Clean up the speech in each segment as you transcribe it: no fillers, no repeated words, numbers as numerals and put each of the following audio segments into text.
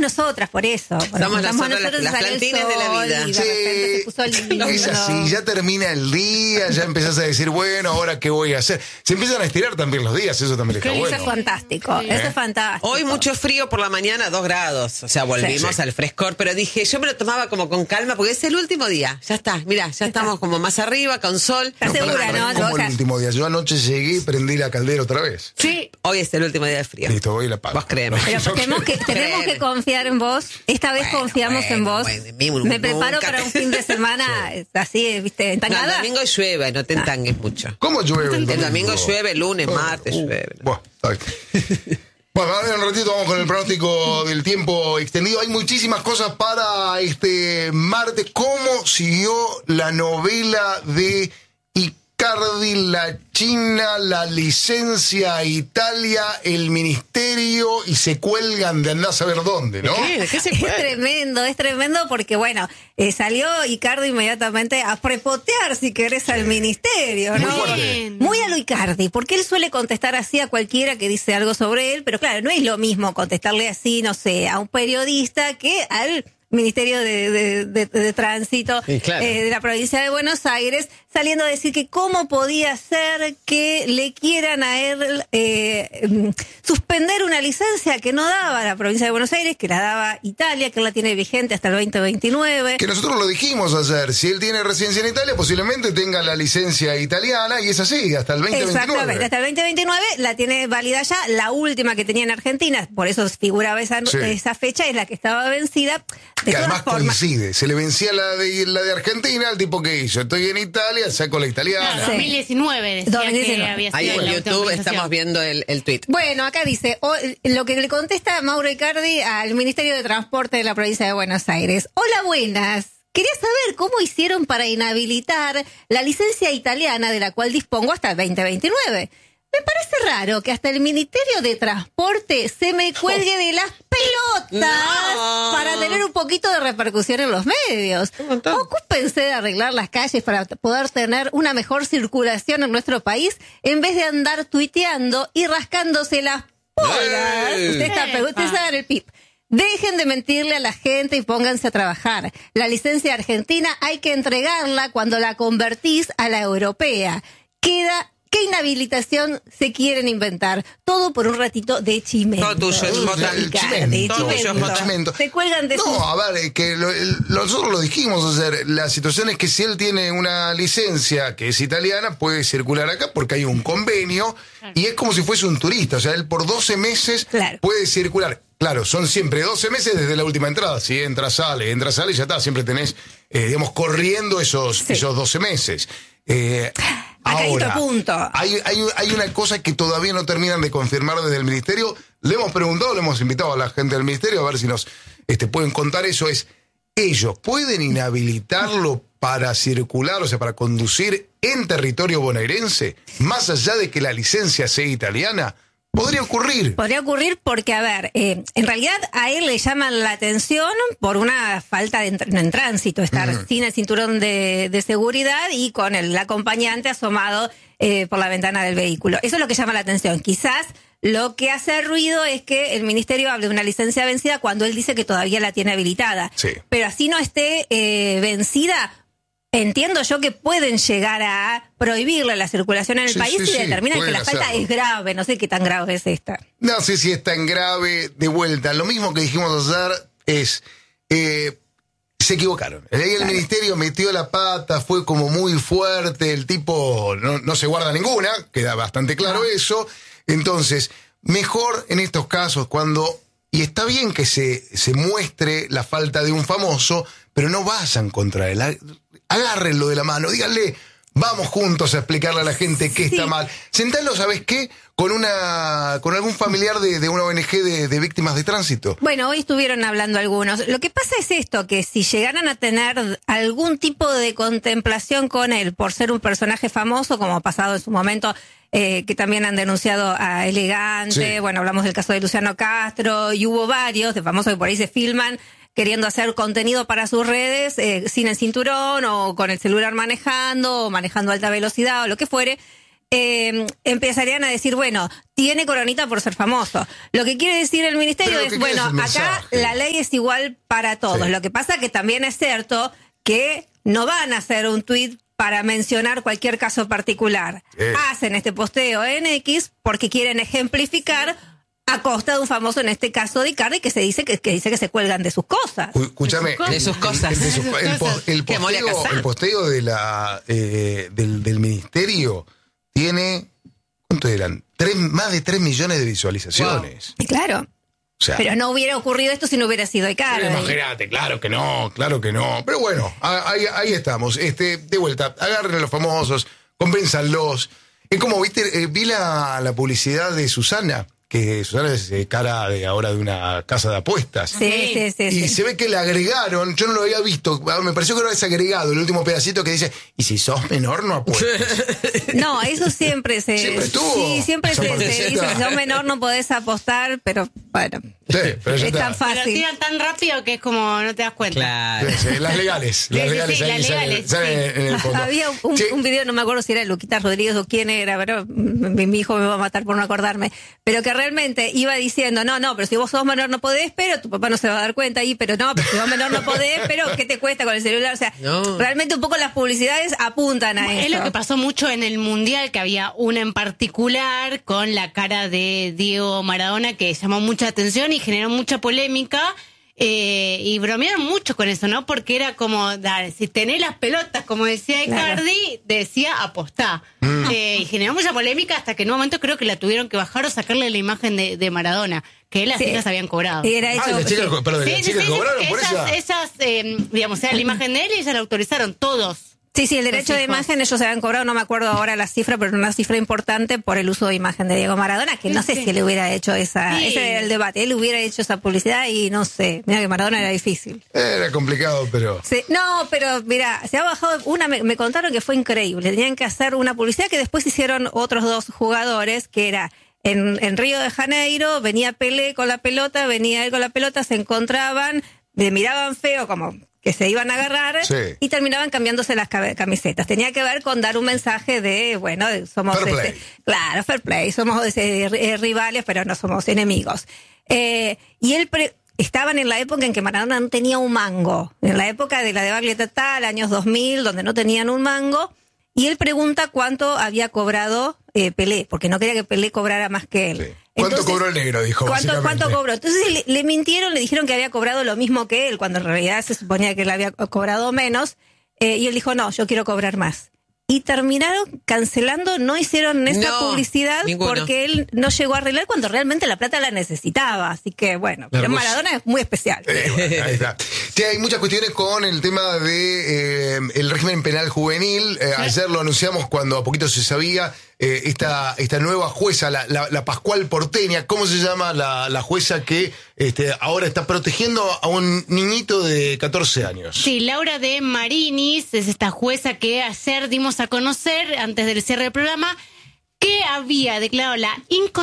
nosotras, por eso. Somos nosotros las plantines de la vida. Y de repente se puso lindo. Es así, ya termina el día, ya empezás a decir, bueno, ¿ahora qué voy a hacer? Se empiezan a estirar también los días, eso también está bueno. Eso es fantástico, eso es fantástico. Hoy mucho frío por la mañana, 2 grados. O sea, volvimos al frescor, pero dije, yo me lo tomaba como con calma, porque es el último día. Ya está, mirá, ya estamos como más arriba, con sol. ¿Estás segura, no? Como el último día. Yo anoche llegué y prendí la caldera otra vez. Sí, hoy es el último día de frío. Listo, voy y la pago. Vos créeme. Pero tenemos que confiar en vos. Esta vez confiamos en vos. Me preparo para un fin de semana así, ¿viste? ¿Entangada? No, el domingo llueve, no te entangues mucho. ¿Cómo llueve el domingo llueve, lunes, martes llueve. Bueno, está bien. Bueno, ahora en un ratito vamos con el pronóstico del tiempo extendido. Hay muchísimas cosas para este martes. ¿Cómo siguió la novela de Icardi, la China, la licencia a Italia, el ministerio y se cuelgan de andar a saber dónde, ¿no? ¿De qué se cuelgan? Es tremendo porque, bueno, salió Icardi inmediatamente a prepotear, si querés, al ministerio, ¿no? Muy a lo Icardi, porque él suele contestar así a cualquiera que dice algo sobre él, pero claro, no es lo mismo contestarle así, no sé, a un periodista que al Ministerio de Tránsito de la provincia de Buenos Aires, saliendo a decir que cómo podía ser que le quieran a él suspender una licencia que no daba la provincia de Buenos Aires, que la daba Italia, que él la tiene vigente hasta el 2029. Que nosotros lo dijimos ayer, si él tiene residencia en Italia, posiblemente tenga la licencia italiana, y es así, hasta el 2029. Exactamente, hasta el 2029 la tiene válida ya, la última que tenía en Argentina, por eso figuraba esa fecha, es la que estaba vencida. Que además coincide, se le vencía la de Argentina, el tipo que hizo, estoy en Italia, saco la italiana. No, 2019 decía 2019. Que había sido ahí en la YouTube estamos viendo el tweet. Bueno, acá dice, lo que le contesta Mauro Icardi al Ministerio de Transporte de la provincia de Buenos Aires. Hola, buenas. Quería saber cómo hicieron para inhabilitar la licencia italiana de la cual dispongo hasta el 2029. Me parece raro que hasta el Ministerio de Transporte se me cuelgue de las pelotas para tener un poquito de repercusión en los medios. Ocúpense de arreglar las calles para poder tener una mejor circulación en nuestro país en vez de andar tuiteando y rascándose las polas. Ustedes saben el pip. Dejen de mentirle a la gente y pónganse a trabajar. La licencia argentina hay que entregarla cuando la convertís a la europea. ¿Qué inhabilitación se quieren inventar? Todo por un ratito de chimento. Todo tuyo, chimento. Se cuelgan de No, a ver, que nosotros lo dijimos ayer. La situación es que si él tiene una licencia que es italiana, puede circular acá porque hay un convenio y es como si fuese un turista. O sea, él por 12 meses puede circular. Claro, son siempre 12 meses desde la última entrada. Si entra, sale, y ya está. Siempre tenés, corriendo esos 12 meses. Acá hay otro punto. Hay una cosa que todavía no terminan de confirmar desde el ministerio. Le hemos preguntado, le hemos invitado a la gente del ministerio a ver si nos pueden contar eso. ¿Ellos pueden inhabilitarlo para circular, o sea, para conducir en territorio bonaerense, más allá de que la licencia sea italiana? Podría ocurrir porque, a ver, en realidad a él le llaman la atención por una falta en tránsito, estar sin el cinturón de seguridad y con el acompañante asomado por la ventana del vehículo. Eso es lo que llama la atención. Quizás lo que hace ruido es que el ministerio hable de una licencia vencida cuando él dice que todavía la tiene habilitada. Sí. Pero así no esté vencida. Entiendo yo que pueden llegar a prohibirle la circulación en el país y determinan que la falta es grave. No sé qué tan grave es esta. No sé si es tan grave. De vuelta, lo mismo que dijimos ayer es... se equivocaron. Ahí el ministerio metió la pata, fue como muy fuerte, el tipo no se guarda ninguna, queda bastante claro eso. Entonces, mejor en estos casos cuando... Y está bien que se muestre la falta de un famoso, pero no vayan contra él. Agárrenlo de la mano, díganle, vamos juntos a explicarle a la gente qué está mal. Sentalo, ¿sabes qué? Con algún familiar de una ONG de víctimas de tránsito. Bueno, hoy estuvieron hablando algunos. Lo que pasa es esto, que si llegaran a tener algún tipo de contemplación con él por ser un personaje famoso, como ha pasado en su momento, que también han denunciado a Elegante, bueno, hablamos del caso de Luciano Castro, y hubo varios de famosos que por ahí se filman queriendo hacer contenido para sus redes sin el cinturón o con el celular manejando o manejando a alta velocidad o lo que fuere. empezarían a decir, bueno, tiene coronita por ser famoso. Lo que quiere decir el ministerio es, bueno, acá la ley es igual para todos. Sí. Lo que pasa que también es cierto que no van a hacer un tuit para mencionar cualquier caso particular. Hacen este posteo en X porque quieren ejemplificar a costa de un famoso, en este caso de Icardi, que dice que se cuelgan de sus cosas. Escúchame, de sus cosas. El posteo de del ministerio tiene, ¿cuánto eran? Más de 3 millones de visualizaciones. Wow. Claro. O sea, pero no hubiera ocurrido esto si no hubiera sido Icardi. Imagínate, claro que no. Pero bueno, ahí estamos. De vuelta, agarren a los famosos, convénzanlos. Es como, viste, vi la publicidad de Susana, que Susana es cara ahora de una casa de apuestas. Sí. Y se ve que le agregaron, yo no lo había visto, me pareció que lo habías agregado, el último pedacito que dice, y si sos menor no apuestes. No, eso siempre siempre estuvo. Sí, siempre se dice, si sos menor no podés apostar, pero bueno. Sí, pero es tan fácil. Pero tiran tan rápido que es como no te das cuenta. Claro. Sí, las legales. Salen en el fondo. Había un video, no me acuerdo si era Luquita Rodríguez o quién era, pero mi hijo me va a matar por no acordarme. Pero que realmente iba diciendo, no, pero si vos sos menor no podés, pero tu papá no se va a dar cuenta ahí, pero si vos menor no podés, pero ¿qué te cuesta con el celular? O sea, realmente un poco las publicidades apuntan a eso. Es lo que pasó mucho en el Mundial, que había una en particular con la cara de Diego Maradona que llamó mucha atención y generó mucha polémica, y bromearon mucho con eso, ¿no? Porque era como, si tenés las pelotas, como decía Icardi, decía apostá. Y generó mucha polémica hasta que en un momento creo que la tuvieron que bajar o sacarle la imagen de Maradona, que las chicas habían cobrado. Y era hecho, las chicas cobraron por eso. Esas, digamos, era la imagen de él y ellas la autorizaron todos. Sí, el derecho de imagen ellos se habían cobrado, no me acuerdo ahora la cifra, pero una cifra importante por el uso de imagen de Diego Maradona, que no sé si él hubiera hecho ese era el debate, él hubiera hecho esa publicidad y no sé, mira que Maradona era difícil. Era complicado, pero... Sí, no, pero mira, se ha bajado me contaron que fue increíble, tenían que hacer una publicidad que después hicieron otros 2 jugadores, que era en Río de Janeiro, venía Pelé con la pelota, venía él con la pelota, se encontraban, le miraban feo como... que se iban a agarrar y terminaban cambiándose las camisetas. Tenía que ver con dar un mensaje de, bueno, somos... Fair play. Claro, fair play. Somos rivales, pero no somos enemigos. Y él estaban en la época en que Maradona no tenía un mango. En la época de la debacle total, años 2000, donde no tenían un mango. Y él pregunta cuánto había cobrado Pelé, porque no quería que Pelé cobrara más que él. Sí. ¿Cuánto cobró el negro? Dijo. ¿Cuánto cobró? Entonces le mintieron, le dijeron que había cobrado lo mismo que él, cuando en realidad se suponía que él había cobrado menos. Y él dijo, no, yo quiero cobrar más. Y terminaron cancelando, no hicieron esa publicidad porque él no llegó a arreglar cuando realmente la plata la necesitaba. Así que bueno, pero Maradona es muy especial. Bueno, ahí está. Sí, hay muchas cuestiones con el tema de el régimen penal juvenil. Ayer lo anunciamos cuando a poquito se sabía. Esta nueva jueza, la Pascual Porteña, ¿cómo se llama la jueza que ahora está protegiendo a un niñito de 14 años? Sí, Laura de Marinis es esta jueza que ayer dimos a conocer, antes del cierre del programa, que había declarado la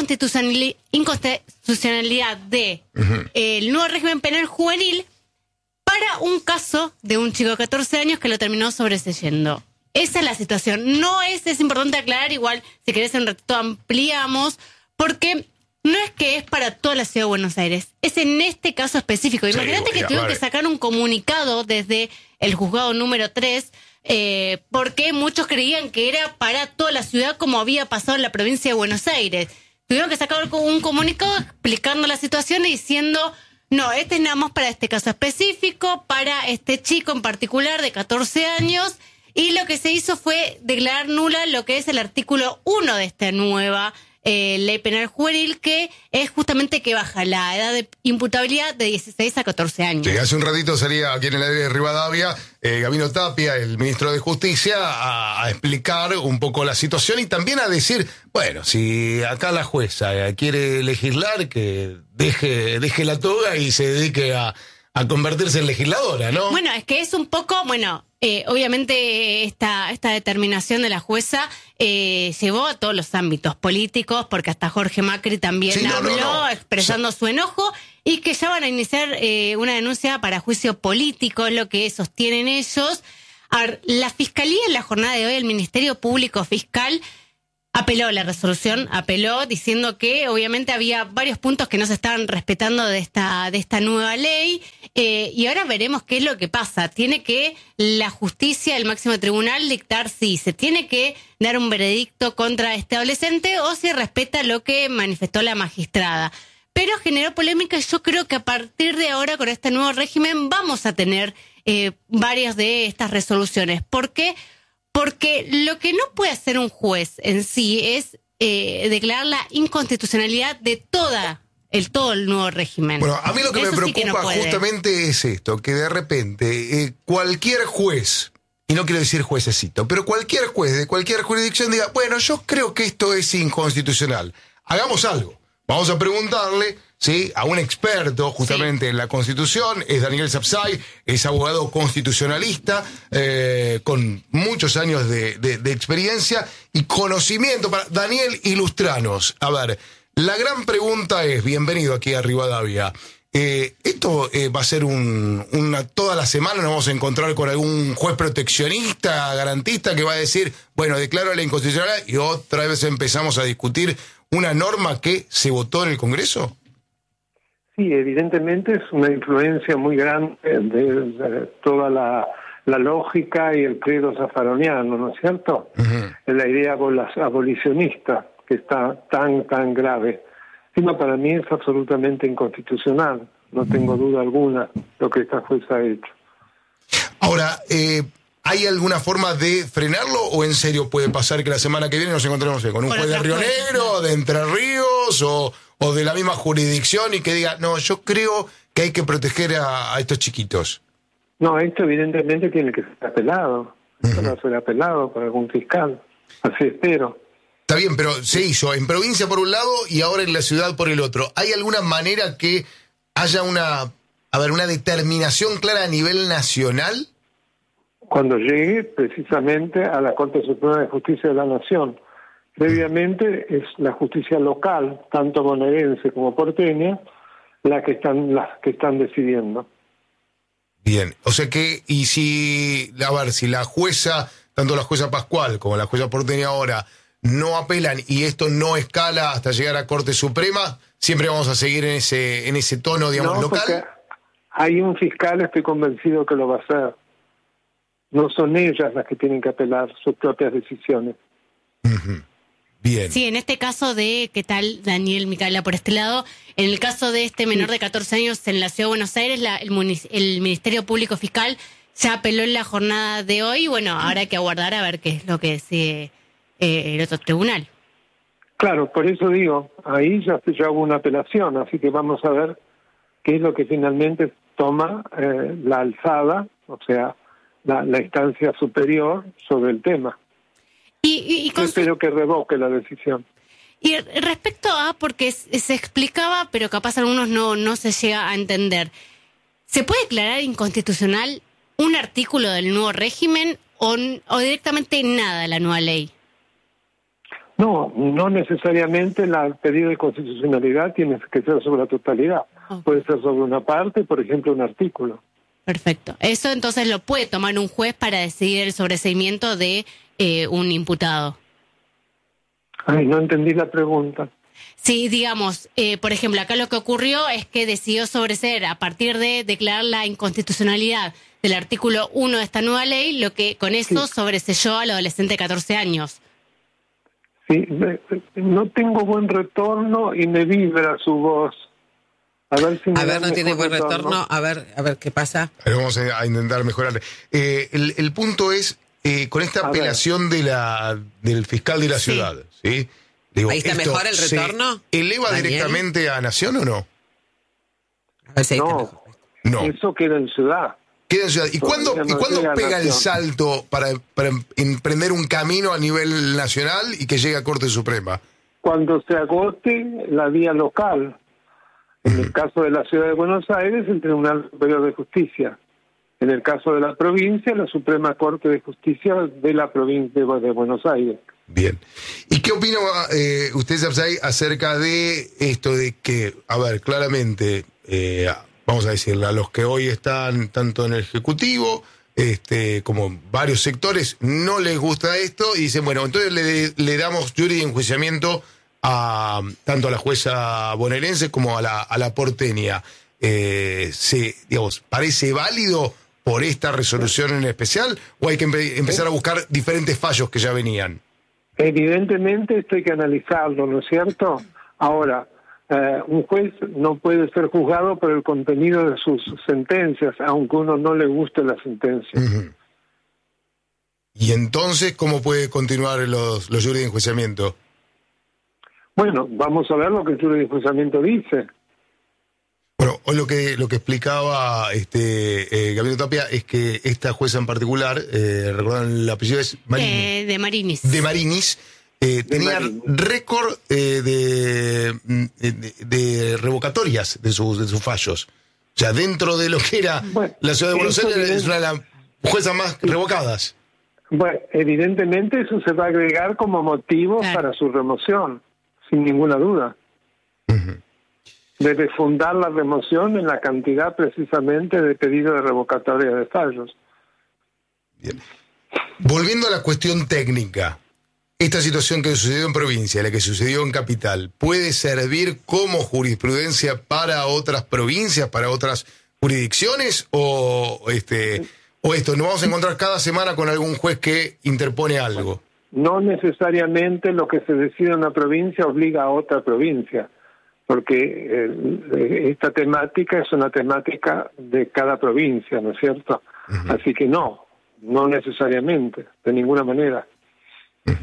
inconstitucionalidad de el nuevo régimen penal juvenil para un caso de un chico de 14 años que lo terminó sobreseyendo. Esa es la situación. No es importante aclarar, igual, si querés en un ratito ampliamos, porque no es que es para toda la ciudad de Buenos Aires, es en este caso específico. Imagínate que tuvieron que sacar un comunicado desde el juzgado número 3, porque muchos creían que era para toda la ciudad como había pasado en la provincia de Buenos Aires. Tuvieron que sacar un comunicado explicando la situación y diciendo, no, este es nada más para este caso específico, para este chico en particular de 14 años, y lo que se hizo fue declarar nula lo que es el artículo 1 de esta nueva ley penal juvenil, que es justamente que baja la edad de imputabilidad de 16 a 14 años. Sí, hace un ratito salía aquí en el aire de Rivadavia Gabino Tapia, el ministro de Justicia, a explicar un poco la situación y también a decir, bueno, si acá la jueza quiere legislar, que deje la toga y se dedique a convertirse en legisladora, ¿no? Bueno, es que es un poco, obviamente esta determinación de la jueza llevó a todos los ámbitos políticos, porque hasta Jorge Macri también habló expresando su enojo, y que ya van a iniciar una denuncia para juicio político, lo que sostienen ellos. A ver, la Fiscalía en la jornada de hoy, el Ministerio Público Fiscal, apeló la resolución, diciendo que obviamente había varios puntos que no se estaban respetando de esta nueva ley, y ahora veremos qué es lo que pasa. Tiene que la justicia, el máximo tribunal, dictar si se tiene que dar un veredicto contra este adolescente o si respeta lo que manifestó la magistrada. Pero generó polémica y yo creo que a partir de ahora, con este nuevo régimen, vamos a tener varias de estas resoluciones. ¿Por qué? Porque lo que no puede hacer un juez en sí es declarar la inconstitucionalidad de todo el nuevo régimen. Bueno, a mí lo que Eso me preocupa sí que no puede. justamente es esto, que de repente cualquier juez, y no quiero decir juececito, pero cualquier juez de cualquier jurisdicción diga, bueno, yo creo que esto es inconstitucional. Hagamos algo. Vamos a preguntarle, ¿sí?, a un experto justamente en la Constitución. Es Daniel Sapsay, es abogado constitucionalista, con muchos años de experiencia y conocimiento. Daniel, ilustranos. A ver, la gran pregunta es, bienvenido aquí a Rivadavia, ¿esto va a ser toda la semana nos vamos a encontrar con algún juez proteccionista, garantista, que va a decir, bueno, declaro la inconstitucionalidad, y otra vez empezamos a discutir una norma que se votó en el Congreso? Sí, evidentemente es una influencia muy grande de toda la lógica y el credo zafaroniano, ¿no es cierto? Uh-huh. La idea abolicionista, que está tan grave. Encima, para mí es absolutamente inconstitucional, no tengo duda alguna lo que esta jueza ha hecho. Ahora, ¿hay alguna forma de frenarlo o en serio puede pasar que la semana que viene nos encontremos con un juez de Río Negro, de Entre Ríos o de la misma jurisdicción y que diga, no, yo creo que hay que proteger a estos chiquitos? No, esto evidentemente tiene que ser apelado. Esto va a ser apelado por algún fiscal. Así espero. Está bien, pero se hizo en provincia por un lado y ahora en la ciudad por el otro. ¿Hay alguna manera que haya una determinación clara a nivel nacional? Cuando llegue precisamente a la Corte Suprema de Justicia de la Nación. Previamente es la justicia local, tanto bonaerense como porteña, las que están decidiendo. Bien, o sea que, y si la jueza, tanto la jueza Pascual como la jueza porteña ahora, no apelan y esto no escala hasta llegar a Corte Suprema, siempre vamos a seguir en ese tono, digamos, no, local. Porque hay un fiscal, estoy convencido que lo va a hacer. No son ellas las que tienen que apelar sus propias decisiones. Uh-huh. Bien. Sí, en este caso ¿qué tal, Daniel, Micaela, por este lado? En el caso de este menor de 14 años en la Ciudad de Buenos Aires, el Ministerio Público Fiscal ya apeló en la jornada de hoy. Bueno, ahora hay que aguardar a ver qué es lo que decide el otro tribunal. Claro, por eso digo, ahí ya hubo una apelación, así que vamos a ver qué es lo que finalmente toma la alzada, o sea, la instancia superior sobre el tema. Espero que revoque la decisión. Y respecto a, porque se explicaba, pero capaz algunos no se llega a entender, ¿se puede declarar inconstitucional un artículo del nuevo régimen o directamente nada de la nueva ley? No necesariamente el pedido de constitucionalidad tiene que ser sobre la totalidad. Okay. Puede ser sobre una parte, por ejemplo, un artículo. Perfecto. Eso entonces lo puede tomar un juez para decidir el sobreseimiento de un imputado. Ay, no entendí la pregunta. Sí, digamos, por ejemplo, acá lo que ocurrió es que decidió sobreseer a partir de declarar la inconstitucionalidad del artículo 1 de esta nueva ley, lo que con eso sobreseyó al adolescente de 14 años. Sí, no tengo buen retorno y me vibra su voz. A ver, no tiene buen retorno. A ver qué pasa. Vamos a intentar mejorar. El punto es, con esta apelación del fiscal de la ciudad, ¿sí? Digo, ¿ahí está mejor el retorno? ¿Eleva Daniel directamente a Nación o no? A ver si ahí está mejor. No. Eso queda en ciudad. Queda en ciudad. ¿Y cuándo pega el salto para emprender un camino a nivel nacional y que llegue a Corte Suprema? Cuando se agote la vía local. En el caso de la Ciudad de Buenos Aires, el Tribunal Superior de Justicia. En el caso de la provincia, la Suprema Corte de Justicia de la provincia de Buenos Aires. Bien. ¿Y qué opina usted, Sapsay, acerca de esto de que, a ver, claramente, vamos a decirle, a los que hoy están tanto en el Ejecutivo como varios sectores, no les gusta esto y dicen, bueno, entonces le damos jury de enjuiciamiento tanto a la jueza bonaerense como a la porteña. ¿Parece válido por esta resolución en especial o hay que empezar a buscar diferentes fallos que ya venían? Evidentemente esto hay que analizarlo, ¿no es cierto? Ahora, un juez no puede ser juzgado por el contenido de sus sentencias, aunque uno no le guste la sentencia. Uh-huh. ¿Y entonces cómo puede continuar los jury de enjuiciamiento? Bueno, vamos a ver lo que el jury de enjuiciamiento dice. Bueno, hoy lo que explicaba Gabriel Tapia es que esta jueza en particular, recuerdan el apellido, es Marini. De Marinis. De Marinis. Tenía récord de revocatorias de sus fallos. O sea, dentro de lo que era la ciudad de Buenos Aires, es una de las juezas más revocadas. Bueno, evidentemente eso se va a agregar como motivo para su remoción, sin ninguna duda. Uh-huh. Debe fundar la remoción en la cantidad precisamente de pedido de revocatoria de fallos. Bien. Volviendo a la cuestión técnica, esta situación que sucedió en provincia, la que sucedió en capital, ¿puede servir como jurisprudencia para otras provincias, para otras jurisdicciones? ¿O esto nos vamos a encontrar cada semana con algún juez que interpone algo? No necesariamente lo que se decide en una provincia obliga a otra provincia, porque esta temática es una temática de cada provincia, ¿no es cierto? Uh-huh. Así que no necesariamente, de ninguna manera. Uh-huh.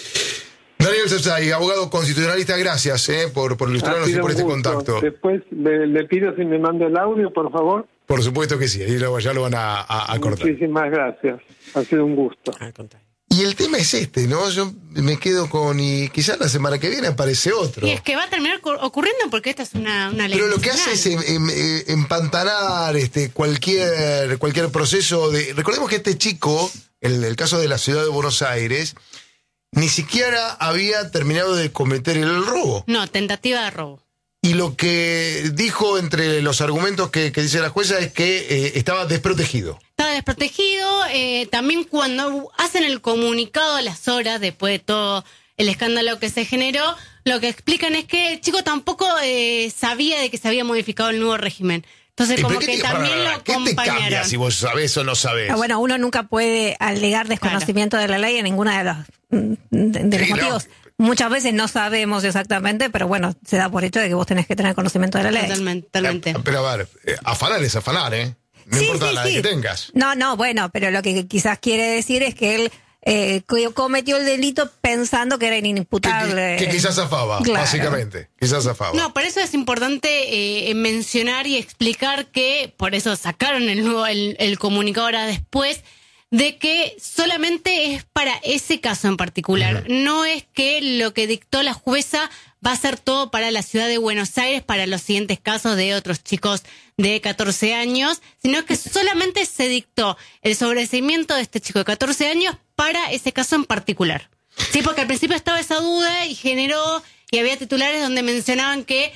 Daniel Sefzay, abogado constitucionalista, gracias por ilustrarnos y por este contacto. Después le pido si me manda el audio, por favor. Por supuesto que sí, ahí ya lo van a cortar. Muchísimas gracias, ha sido un gusto. Y el tema es ¿no? Yo me quedo y quizás la semana que viene aparece otro. Y es que va a terminar ocurriendo porque esta es una ley. Pero lo que hace es empantanar cualquier proceso de... Recordemos que este chico, el caso de la ciudad de Buenos Aires, ni siquiera había terminado de cometer el robo. No, tentativa de robo. Y lo que dijo entre los argumentos que dice la jueza es que estaba desprotegido. Estaba desprotegido. También cuando hacen el comunicado a las horas, después de todo el escándalo que se generó, lo que explican es que el chico tampoco sabía de que se había modificado el nuevo régimen. Entonces, como que también lo acompañaron. ¿Qué te cambia si vos sabés o no sabés? Bueno, uno nunca puede alegar desconocimiento de la ley en ninguna de los motivos. No. Muchas veces no sabemos exactamente, pero bueno, se da por hecho de que vos tenés que tener conocimiento de la ley. Totalmente. Pero a ver, afanar es afanar, ¿eh? No importa la que tengas. No, bueno, pero lo que quizás quiere decir es que él cometió el delito pensando que era inimputable. Que quizás zafaba, claro. Básicamente. Quizás zafaba. No, por eso es importante mencionar y explicar que, por eso sacaron el comunicado ahora después, de que solamente es para ese caso en particular. Uh-huh. No es que lo que dictó la jueza va a ser todo para la ciudad de Buenos Aires, para los siguientes casos de otros chicos de 14 años, sino que solamente se dictó el sobreseimiento de este chico de 14 años para ese caso en particular. Sí, porque al principio estaba esa duda y había titulares donde mencionaban que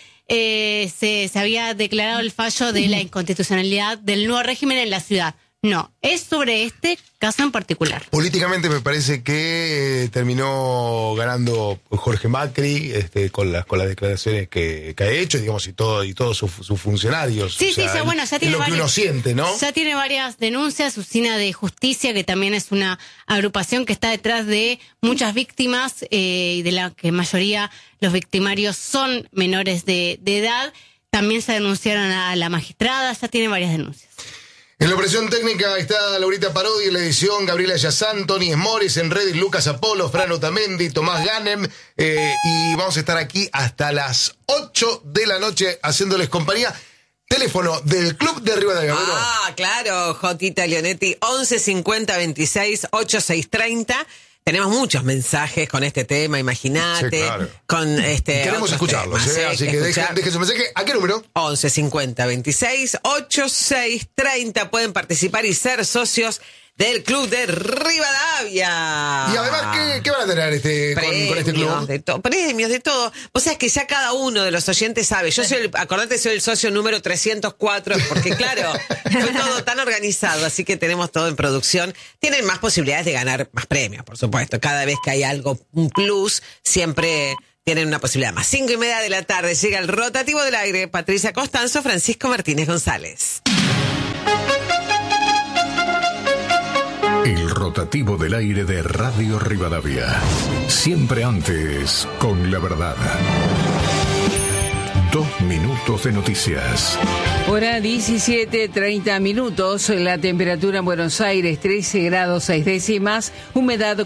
se había declarado el fallo de la inconstitucionalidad del nuevo régimen en la ciudad. No, es sobre este caso en particular. Políticamente me parece que terminó ganando Jorge Macri con las declaraciones que ha hecho, digamos, y todos sus funcionarios. Sí, bueno, ya tiene lo que uno siente, ¿no? Ya tiene varias denuncias, Usina de Justicia, que también es una agrupación que está detrás de muchas víctimas, y de la que mayoría los victimarios son menores de edad. También se denunciaron a la magistrada, ya tiene varias denuncias. En la operación técnica está Laurita Parodi, en la edición Gabriela Yazán, Tony Esmores, en redes Lucas Apolo, Fran Otamendi, Tomás Ganem, y vamos a estar aquí hasta las 8 de la noche haciéndoles compañía. Teléfono del Club de Rivadavia. Claro, Jotita Leonetti, 11 50 26 8630. Tenemos muchos mensajes con este tema, imagínate. Sí, claro. Queremos escucharlos, así que dejen su mensaje. ¿A qué número? 11 50 26 8630. Pueden participar y ser socios del Club de Rivadavia. Y además, ¿qué van a tener con este club? Premios de todo. Vos sabés que ya cada uno de los oyentes sabe. Yo soy soy el socio número 304, porque claro, fue todo tan organizado, así que tenemos todo en producción. Tienen más posibilidades de ganar más premios, por supuesto. Cada vez que hay algo, un plus, siempre tienen una posibilidad más. 5:30 de la tarde llega el rotativo del aire. Patricia Costanzo, Francisco Martínez González. El rotativo del aire de Radio Rivadavia. Siempre antes, con la verdad. 2 minutos de noticias. Hora 17:30. La temperatura en Buenos Aires 13 grados 6 décimas, humedad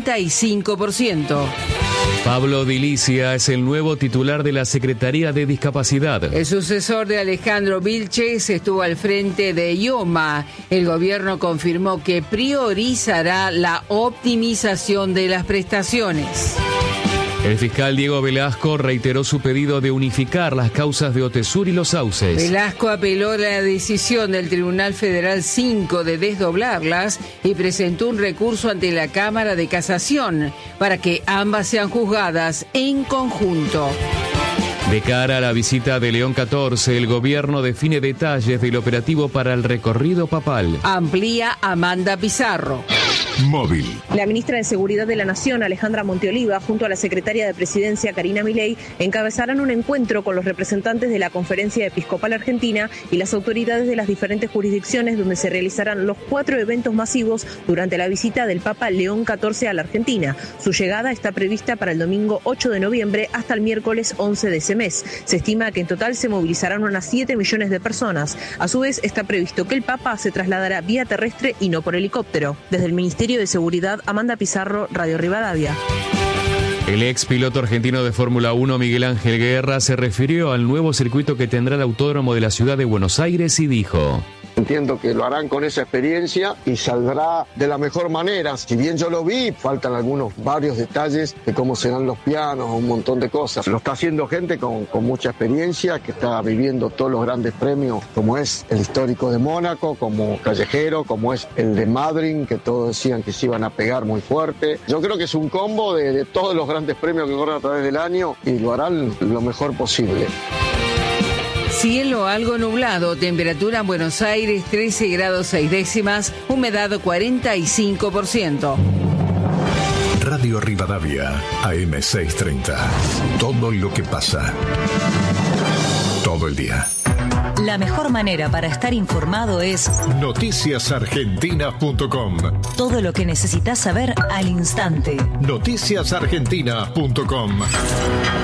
45%. Pablo Dilicia es el nuevo titular de la Secretaría de Discapacidad. El sucesor de Alejandro Vilches estuvo al frente de IOMA. El gobierno confirmó que priorizará la optimización de las prestaciones. El fiscal Diego Velasco reiteró su pedido de unificar las causas de Otesur y Los Sauces. Velasco apeló la decisión del Tribunal Federal 5 de desdoblarlas y presentó un recurso ante la Cámara de Casación para que ambas sean juzgadas en conjunto. De cara a la visita de León XIV, el gobierno define detalles del operativo para el recorrido papal. Amplía Amanda Pizarro. Móvil. La ministra de Seguridad de la Nación, Alejandra Monteoliva, junto a la secretaria de Presidencia, Karina Milei, encabezarán un encuentro con los representantes de la Conferencia Episcopal Argentina y las autoridades de las diferentes jurisdicciones, donde se realizarán los 4 eventos masivos durante la visita del Papa León XIV a la Argentina. Su llegada está prevista para el domingo 8 de noviembre hasta el miércoles 11 de ese mes. Se estima que en total se movilizarán unas 7 millones de personas. A su vez, está previsto que el Papa se trasladará vía terrestre y no por helicóptero. Desde el Ministerio de Seguridad, Amanda Pizarro, Radio Rivadavia. El ex piloto argentino de Fórmula 1, Miguel Ángel Guerra, se refirió al nuevo circuito que tendrá el autódromo de la ciudad de Buenos Aires y dijo: Entiendo que lo harán con esa experiencia y saldrá de la mejor manera. Si bien yo lo vi, faltan varios detalles de cómo serán los pianos, un montón de cosas. Lo está haciendo gente con mucha experiencia, que está viviendo todos los grandes premios, como es el histórico de Mónaco, como Callejero, como es el de Madrid, que todos decían que se iban a pegar muy fuerte. Yo creo que es un combo de todos los grandes premios que corren a través del año y lo harán lo mejor posible. Cielo algo nublado, temperatura en Buenos Aires 13 grados 6 décimas, humedad 45%. Radio Rivadavia, AM 630. Todo lo que pasa. Todo el día. La mejor manera para estar informado es noticiasargentina.com. Todo lo que necesitas saber al instante. Noticiasargentina.com.